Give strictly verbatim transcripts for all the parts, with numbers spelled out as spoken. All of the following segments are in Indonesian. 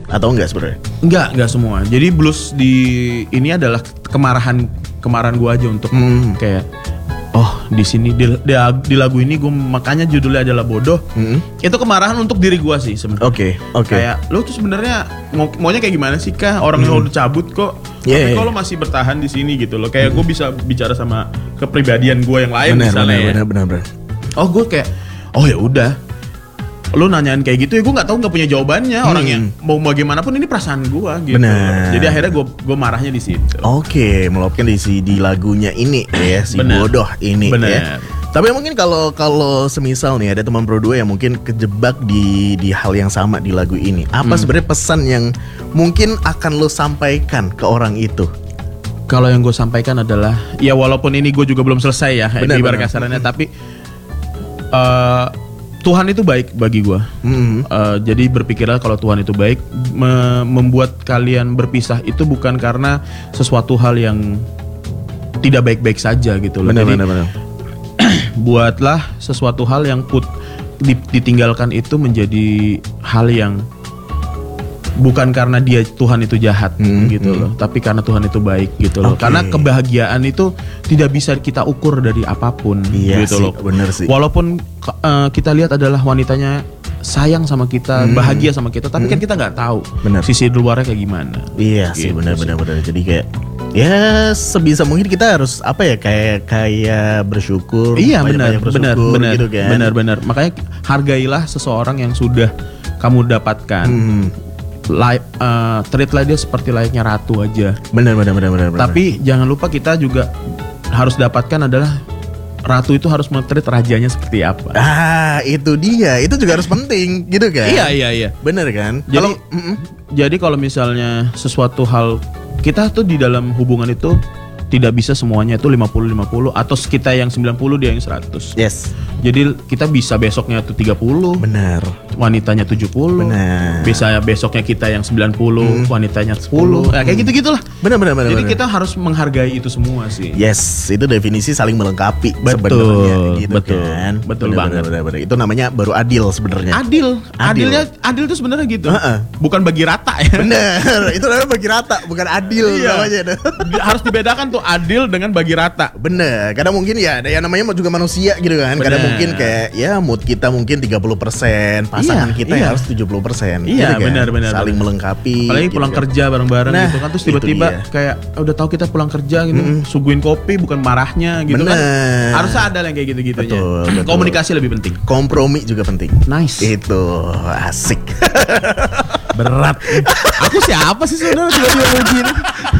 atau enggak sebenarnya? Enggak, enggak semua. Jadi blues di ini adalah kemarahan kemarahan gue aja untuk hmm. kayak oh di sini di, di, di lagu ini gue makanya judulnya adalah bodoh. Hmm. Itu kemarahan untuk diri gue sih sebenarnya. Oke, okay, oke. Okay. Kayak lu tuh sebenarnya mau, maunya kayak gimana sih kah? Orang hmm. udah cabut kok. Yeah, tapi yeah. kalau masih bertahan di sini gitu loh. Kayak hmm. gue bisa bicara sama kepribadian gue yang lain bener, misalnya. Bener, ya. bener, bener, bener. Oh gue kayak oh ya udah. Lu nanyain kayak gitu ya gue nggak tahu nggak punya jawabannya hmm. orangnya mau bagaimanapun ini perasaan gue gitu. Bener. Jadi akhirnya gue gue marahnya di situ. Oke, meluapkan di si di lagunya ini ya si Bener. bodoh ini Bener. ya. Tapi mungkin kalau kalau semisal nih ada teman Pro dua yang mungkin kejebak di di hal yang sama di lagu ini, apa hmm. sebenarnya pesan yang mungkin akan lo sampaikan ke orang itu? Kalau yang gue sampaikan adalah ya walaupun ini gue juga belum selesai ya ibarat kasarannya, tapi uh, Tuhan itu baik bagi gue. Mm-hmm. uh, Jadi berpikirlah kalau Tuhan itu baik. me- Membuat kalian berpisah itu bukan karena sesuatu hal yang tidak baik-baik saja gitu loh. Benar, Jadi benar, benar. buatlah sesuatu hal yang put ditinggalkan itu menjadi hal yang bukan karena dia Tuhan itu jahat hmm, gitu hmm. loh, tapi karena Tuhan itu baik gitu loh. Okay. Karena kebahagiaan itu tidak bisa kita ukur dari apapun iya gitu sih, loh. Bener sih. Walaupun uh, kita lihat adalah wanitanya sayang sama kita, hmm. bahagia sama kita, tapi hmm. kan kita nggak tahu bener. Sisi di luarnya kayak gimana. Iya gitu sih, benar-benar benar. Jadi kayak ya sebisa mungkin kita harus apa ya kayak kayak bersyukur. Iya benar, benar, benar, gitu kan. benar, benar. Makanya hargailah seseorang yang sudah kamu dapatkan. Hmm. Like, uh, treatlah dia seperti layaknya ratu aja. Benar, benar, benar, benar. Tapi jangan lupa kita juga harus dapatkan adalah ratu itu harus men-treat rajanya seperti apa. Ah, itu dia. Itu juga harus penting, gitu kan? Iya, iya, iya. Benar kan? Jadi, kalo, jadi kalau misalnya sesuatu hal kita tuh di dalam hubungan itu tidak bisa semuanya itu lima puluh lima puluh atau kita yang sembilan puluh dia yang seratus. Yes. Jadi kita bisa besoknya tuh tiga puluh. Benar. Wanitanya tujuh puluh. Benar. Bisa besoknya kita yang sembilan puluh, hmm. wanitanya sepuluh. Nah, kayak gitu-gitulah. Benar, benar, benar. Jadi benar. kita harus menghargai itu semua sih. Yes, itu definisi saling melengkapi betul, sebenarnya gitu betul, kan. Betul benar, banget. Benar, benar, benar. Itu namanya baru adil sebenarnya. Adil. Adil. Adilnya adil itu sebenarnya gitu. Uh-uh. Bukan bagi rata ya. Benar. Itu namanya bagi rata, bukan adil iya. namanya. Harus dibedakan tuh adil dengan bagi rata. Bener, kadang mungkin ya ada yang namanya juga manusia gitu kan. Kadang mungkin kayak ya mood kita mungkin tiga puluh persen, pasangan iya, kita iya. harus tujuh puluh persen. Iya, gitu kan? benar benar. Saling benar. melengkapi. Apalagi pulang gitu kerja kan. bareng-bareng nah, gitu kan, terus tiba-tiba kayak udah tahu kita pulang kerja gitu, mm-hmm. suguhin kopi bukan marahnya gitu bener. Kan. Harusnya ada yang kayak gitu-gitunya. Betul, betul. Komunikasi lebih penting. Kompromi juga penting. Nice. Itu asik. Berat. Aku siapa sih sebenarnya tiba-tiba begini?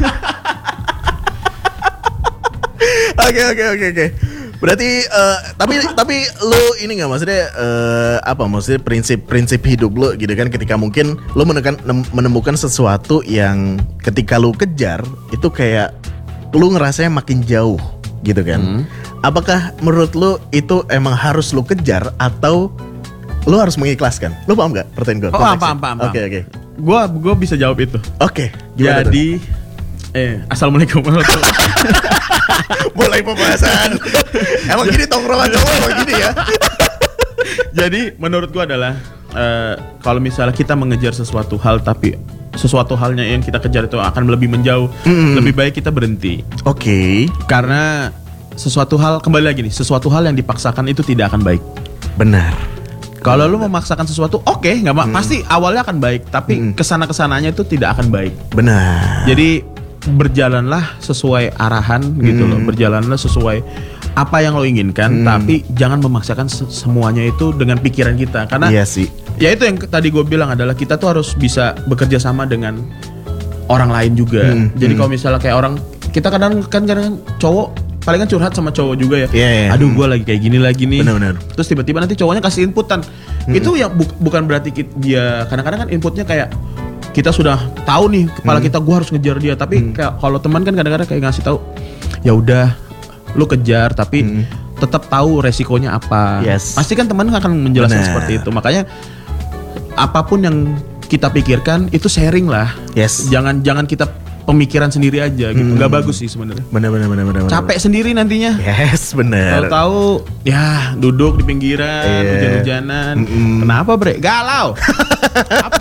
Oke oke oke oke. Berarti uh, tapi tapi lu ini nggak maksudnya uh, apa maksudnya prinsip-prinsip hidup lu gitu kan ketika mungkin lu menemukan menemukan sesuatu yang ketika lu kejar itu kayak lu ngerasanya makin jauh gitu kan. Hmm. Apakah menurut lu itu emang harus lu kejar atau lu harus mengikhlaskan? Lu paham nggak pertanyaan gue? Oh paham paham paham. Oke oke. Gua gua bisa jawab itu. Oke. Okay, jadi tuh? Eh, assalamualaikum warahmatullahi wabarakatuh. Mulai pembahasan. Emang gini tongkrongan cowok emang gini ya. Jadi menurut gua adalah uh, kalau misalnya kita mengejar sesuatu hal tapi sesuatu halnya yang kita kejar itu akan lebih menjauh, mm. lebih baik kita berhenti. Oke. Okay. Karena sesuatu hal kembali lagi nih, sesuatu hal yang dipaksakan itu tidak akan baik. Benar. Kalau lu memaksakan sesuatu, oke, okay, nggak hmm. pasti awalnya akan baik, tapi hmm. kesana kesananya itu tidak akan baik. Benar. Jadi berjalanlah sesuai arahan hmm. gitu loh, berjalanlah sesuai apa yang lo inginkan, hmm. tapi jangan memaksakan semuanya itu dengan pikiran kita, karena iya sih. Ya itu yang tadi gue bilang adalah kita tuh harus bisa bekerja sama dengan orang lain juga. Hmm. Jadi hmm. kalau misalnya kayak orang kita kadang kan kadang cowok paling kan curhat sama cowok juga ya. Yeah, yeah. Aduh gue lagi kayak gini lagi nih. Benar-benar. Terus tiba-tiba nanti cowoknya kasih inputan. Hmm. Itu yang bu- bukan berarti dia kadang-kadang kan inputnya kayak kita sudah tahu nih kepala hmm. kita gue harus ngejar dia, tapi hmm. kayak kalau teman kan kadang-kadang kayak ngasih tahu ya udah lu kejar tapi hmm. tetap tahu resikonya apa. Yes. Pasti kan teman akan menjelaskan Benar. seperti itu. Makanya apapun yang kita pikirkan itu sharing lah. Yes. Jangan jangan kita pemikiran sendiri aja gitu. Nggak hmm. bagus sih sebenarnya. Benar benar benar benar. Capek bener. Sendiri nantinya. Yes, benar. Tahu-tahu ya duduk di pinggiran, yeah. hujan-hujanan. Mm-mm. Kenapa, Bre? Galau. Apa